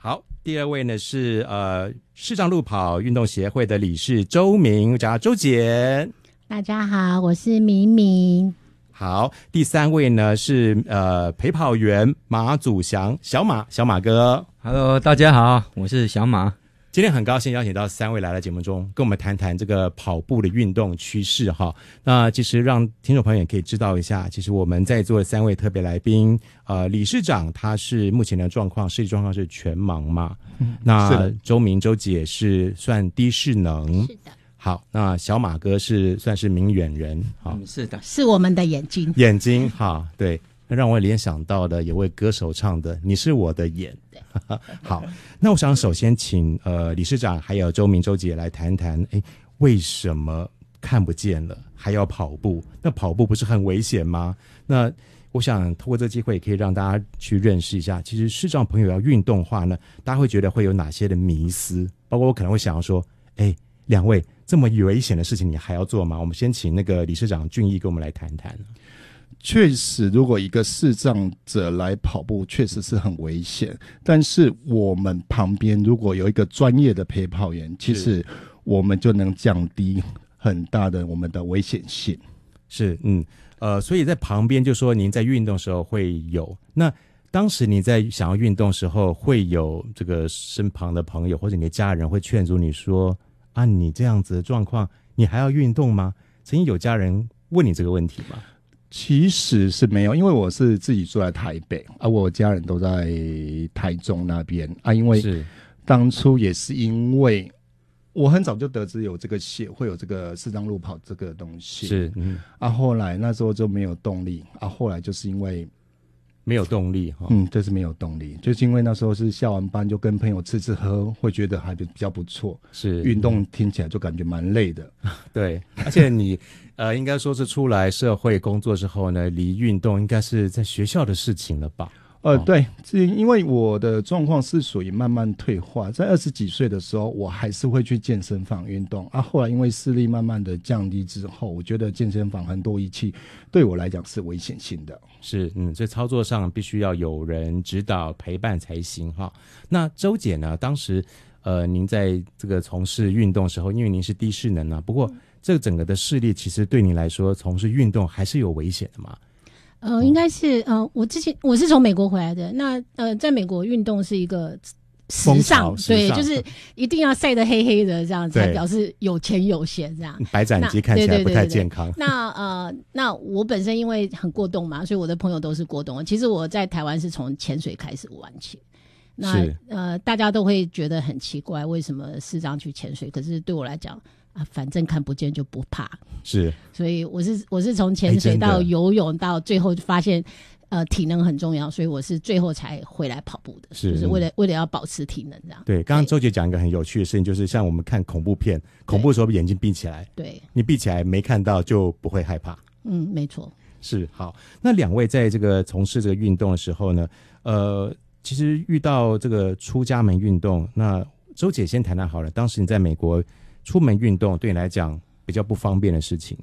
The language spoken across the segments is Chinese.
好，第二位呢是视障路跑运动协会的理事周明，叫周姐。 大家好，我是明明。 好，第三位呢是陪跑员马祖祥，小马哥。 Hello， 大家好，我是小马。 今天很高兴邀请到三位来到节目中，跟我们谈谈这个跑步的运动趋势哈。那其实让听众朋友也可以知道一下，其实我们在座的三位特别来宾，理事长他是目前的视力状况是全盲嘛？那周明周姐是算低视能， 是的。好， 那小马哥算是明眼人，好， 是的， 是我们的眼睛， 哈，对。让我联想到的有位歌手唱的你是我的眼。好，那我想首先请理事长还有周明周姐来谈谈，为什么看不见了还要跑步？那跑步不是很危险吗？那我想透过这个机会可以让大家去认识一下，其实视障朋友要运动化呢，大家会觉得会有哪些的迷思，包括我可能会想要说，两位这么危险的事情你还要做吗？我们先请那个理事长俊逸跟我们来谈谈。 确实，如果一个视障者来跑步，确实是很危险。但是我们旁边如果有一个专业的陪跑员，其实我们就能降低很大的我们的危险性。 是，所以在旁边就说您在运动的时候会有，那当时你在想要运动的时候，会有这个身旁的朋友或者你的家人会劝阻你说啊，你这样子的状况，你还要运动吗？曾经有家人问你这个问题吗？ 其实是没有，因为我是自己住在台北啊，我家人都在台中那边啊。因为当初也是因为我很早就得知有这个协会有这个视障路跑这个东西，后来那时候就没有动力啊，后来就是因为没有动力就是没有动力，就是因为那时候是下完班就跟朋友吃吃喝，会觉得还比较不错，是运动听起来就感觉蛮累的， 对，而且你应该说是出来社会工作之后呢，离运动应该是在学校的事情了吧？ 对，因为我的状况是属于慢慢退化，在20几岁的时候，我还是会去健身房运动啊。后来因为视力慢慢的降低之后，我觉得健身房很多仪器对我来讲是危险性的。 是，所以操作上必须要有人指导陪伴才行哈。那周姐呢？当时您在这个从事运动的时候，因为您是低视能啊，不过这个整个的视力其实对你来说，从事运动还是有危险的嘛？ 应该是我是从美国回来的。那在美国运动是一个时尚，对，就是一定要晒得黑黑的这样子，才表示有钱有闲这样。 白斩鸡看起来不太健康。 那我本身因为很过动嘛，所以我的朋友都是过动。其实我在台湾是从潜水开始玩起。那大家都会觉得很奇怪，为什么视障去潜水？可是对我来讲反正看不见就不怕，是，所以我是从潜水到游泳到最后发现体能很重要，所以我是最后才回来跑步的，就是为了要保持体能这样。 对，刚刚周姐讲一个很有趣的事情，就是像我们看恐怖片，恐怖的时候眼睛闭起来，对，你闭起来没看到就不会害怕。 没错。 是，好，那两位在这个从事这个运动的时候呢，其实遇到这个出家门运动，那周姐先谈谈好了，当时你在美国出门运动对你来讲比较不方便的事情。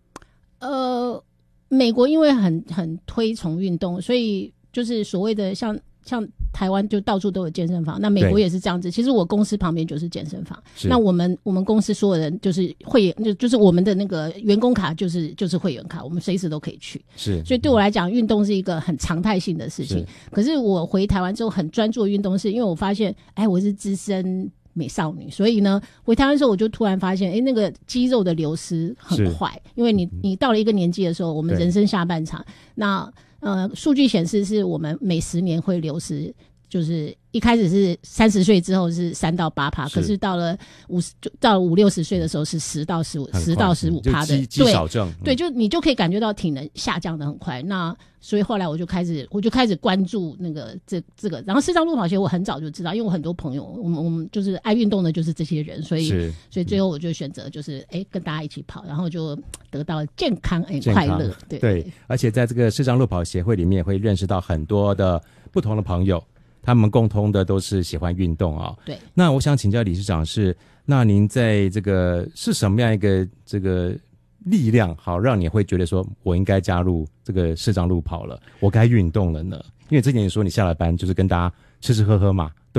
美国因为很推崇运动，所以就是所谓的像台湾就到处都有健身房，那美国也是这样子。其实我公司旁边就是健身房，那我们公司所有人就是会员，就是我们的那个员工卡就是会员卡，我们随时都可以去。是，所以对我来讲，运动是一个很常态性的事情。可是我回台湾之后很专注的运动，是因为我发现，我是资深美少女，所以呢，回台湾的时候我就突然发现，那个肌肉的流失很快，因为你到了一个年纪的时候，我们人生下半场，那数据显示是我们每10年会流失，就是一开始是30岁之后是3到8%，可是到了5、60岁的时候是10到15%的肌少症， 对，就你就可以感觉到体能下降的很快。那所以后来我就开始关注那个这个，然后视障路跑鞋我很早就知道，因为我很多朋友，我们就是爱运动的就是这些人，所以最后我就选择就是跟大家一起跑，然后就得到健康快乐。对， 而且在这个视障路跑协会里面会认识到很多的不同的朋友。他们共通的都是喜欢运动啊。对，那我想请教理事长是，那您在这个是什么样一个这个力量，好让你会觉得说我应该加入这个视障路跑了，我该运动了呢？因为之前你说你下了班就是跟大家吃吃喝喝嘛，